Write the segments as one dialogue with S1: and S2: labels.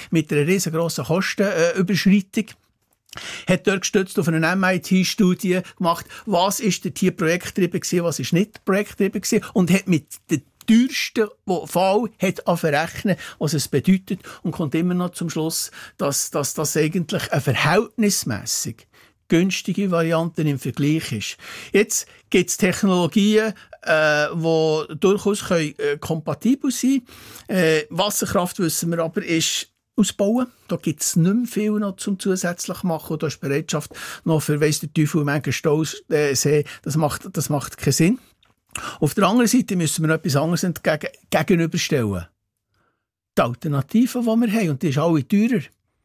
S1: mit einer riesengroßen Kostenüberschreitung. Hat dort gestützt auf eine MIT-Studie gemacht, was ist dort hier projektgetrieben gewesen, was ist nicht projektgetrieben gewesen, und hat mit der teuersten Fall verrechnen, was es bedeutet, und kommt immer noch zum Schluss, dass das eigentlich eine verhältnismässig günstige Variante im Vergleich ist. Jetzt gibt es Technologien, die durchaus kompatibel sein können. Wasserkraft, wissen wir aber, ist ausbauen. Da gibt es nicht mehr viel noch zum zusätzlich machen. Und da ist Bereitschaft noch für weiss der Teufel Menge Stausee. Das macht keinen Sinn. Auf der anderen Seite müssen wir etwas anderes gegenüberstellen. Die Alternativen, die wir haben, und die ist alle teurer.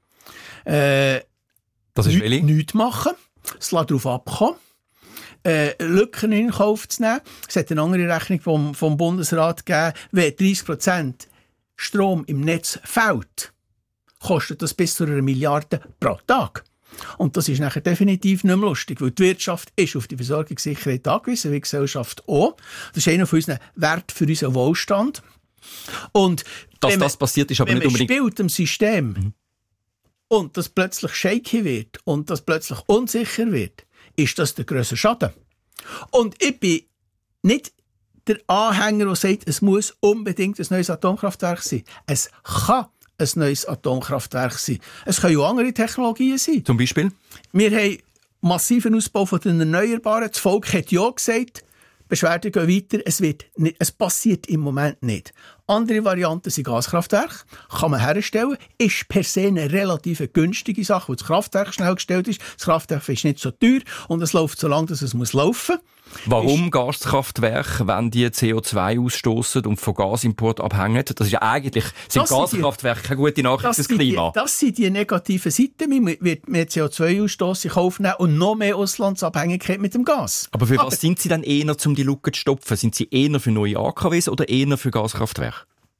S2: Das ist welche?
S1: Nichts machen, es lässt darauf abkommen, Lücken in Kauf zu nehmen. Es hat eine andere Rechnung vom Bundesrat gegeben, wenn 30% Strom im Netz fehlt, kostet das bis zu 1 Milliarde pro Tag. Und das ist nachher definitiv nicht mehr lustig, weil die Wirtschaft ist auf die Versorgungssicherheit angewiesen, wie die Gesellschaft auch. Das ist einer von unseren Werten für unseren Wohlstand. Und
S2: dass das passiert, ist aber nicht unbedingt...
S1: Wenn man spielt im System und das plötzlich shaky wird und das plötzlich unsicher wird, ist das der grösste Schaden. Und ich bin nicht der Anhänger, der sagt, es muss unbedingt ein neues Atomkraftwerk sein. Es kann ein neues Atomkraftwerk sein. Es können auch andere Technologien sein.
S2: Zum Beispiel?
S1: Wir haben massiven Ausbau von den Erneuerbaren. Das Volk hat ja gesagt, Beschwerden gehen weiter, es passiert im Moment nicht. Andere Varianten sind Gaskraftwerke, kann man herstellen, ist per se eine relativ günstige Sache, weil das Kraftwerk schnell gestellt ist. Das Kraftwerk ist nicht so teuer und es läuft so lange, dass es laufen muss.
S2: Warum Gaskraftwerke, wenn die CO2 ausstoßen und von Gasimport abhängen? Das ist ja eigentlich, sind Gaskraftwerke keine gute Nachricht fürs Klima.
S1: Das sind die negativen Seiten. Man wird mehr CO2-Ausstoß in Kauf nehmen und noch mehr Auslandsabhängigkeit mit dem Gas.
S2: Aber für was sind Sie dann eher, um die Lücke zu stopfen? Sind Sie eher für neue AKWs oder eher für Gaskraftwerke?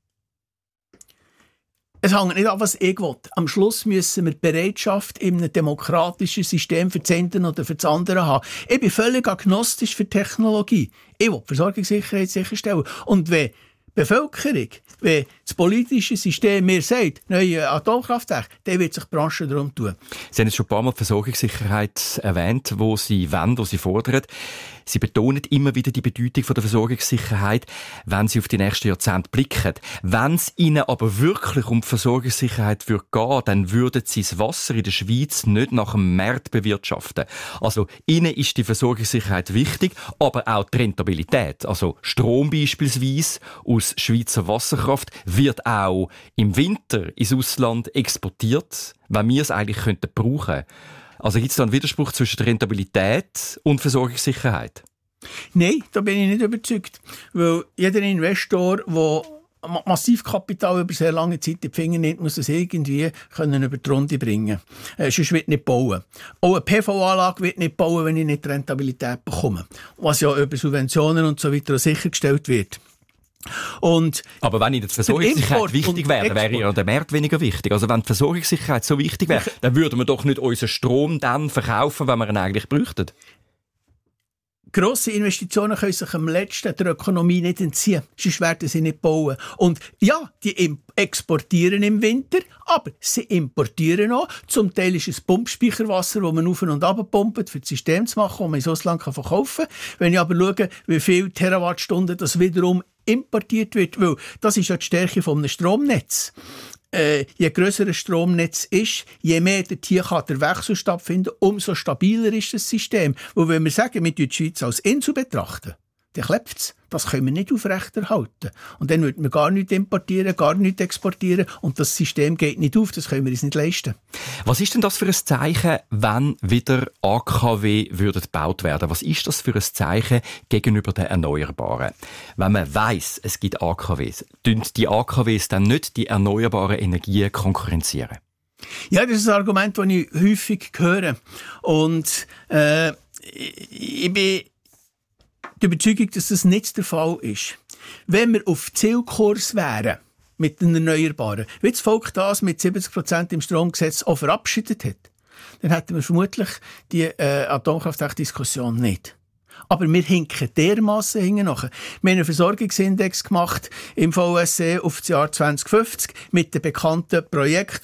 S1: Es hängt nicht an, was ich will. Am Schluss müssen wir die Bereitschaft in einem demokratischen System für das eine oder für das andere haben. Ich bin völlig agnostisch für Technologie. Ich will die Versorgungssicherheit sicherstellen. Und wenn die Bevölkerung, wenn das politische System mir sagt, neue Atomkraftwerke, dann wird sich die Branche darum tun.
S2: Sie haben jetzt schon ein paar Mal die Versorgungssicherheit erwähnt, wo Sie wollen, wo Sie fordern. Sie betonen immer wieder die Bedeutung der Versorgungssicherheit, wenn Sie auf die nächsten Jahrzehnte blicken. Wenn es Ihnen aber wirklich um die Versorgungssicherheit gehen würde, dann würden Sie das Wasser in der Schweiz nicht nach dem Markt bewirtschaften. Also Ihnen ist die Versorgungssicherheit wichtig, aber auch die Rentabilität. Also Strom beispielsweise aus Schweizer Wasserkraft wird auch im Winter ins Ausland exportiert, wenn wir es eigentlich brauchen könnten. Also gibt es da einen Widerspruch zwischen der Rentabilität und Versorgungssicherheit? Nein,
S1: da bin ich nicht überzeugt. Weil jeder Investor, der massiv Kapital über sehr lange Zeit in die Finger nimmt, muss das irgendwie über die Runde bringen. Sonst wird nicht bauen. Auch eine PV-Anlage wird nicht bauen, wenn ich nicht die Rentabilität bekomme. Was ja über Subventionen und so weiter sichergestellt wird.
S2: Aber wenn Ihnen die Versorgungssicherheit wichtig wäre, wäre ja der Markt weniger wichtig. Also wenn die Versorgungssicherheit so wichtig wäre, dann würden wir doch nicht unseren Strom dann verkaufen, wenn wir ihn eigentlich bräuchten.
S1: Grosse Investitionen können sich am letzten der Ökonomie nicht entziehen. Sonst werden sie nicht bauen. Und ja, die exportieren im Winter, aber sie importieren auch. Zum Teil ist es Pumpspeicherwasser, das man auf und ab pumpt, für das System zu machen, das man ins Ausland verkaufen kann. Wenn ich aber schaue, wie viele Terawattstunden das wiederum importiert wird, weil das ist ja die Stärke eines Stromnetzes. Je grösser ein Stromnetz ist, je mehr hier kann der Wechsel stattfinden, umso stabiler ist das System. Und wenn wir sagen, wir die Schweiz als Insel betrachten, dann klebt es. Das können wir nicht aufrechterhalten. Und dann würden wir gar nichts importieren, gar nichts exportieren und das System geht nicht auf, das können wir uns nicht leisten.
S2: Was ist denn das für ein Zeichen, wenn wieder AKW gebaut werden? Was ist das für ein Zeichen gegenüber den Erneuerbaren? Wenn man weiss, es gibt AKWs, tun die AKWs dann nicht die erneuerbaren Energien konkurrenzieren?
S1: Ja, das ist ein Argument, das ich häufig höre. Und ich bin die Überzeugung, dass das nicht der Fall ist. Wenn wir auf Zielkurs wären mit den Erneuerbaren, wie das Volk das mit 70% im Stromgesetz auch verabschiedet hat, dann hätten wir vermutlich die Atomkraftwerk-Diskussion nicht. Aber wir hinken dermassen hinten nach. Wir haben einen Versorgungsindex gemacht im VSC auf das Jahr 2050 mit den bekannten Projekten,